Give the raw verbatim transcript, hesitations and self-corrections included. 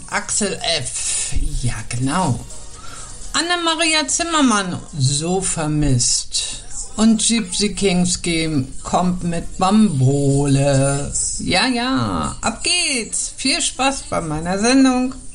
Axel F., ja genau. Anna-Maria Zimmermann, so vermisst. Und Gypsy Kings Game kommt mit Bambole. Ja, ja, ab geht's. Viel Spaß bei meiner Sendung.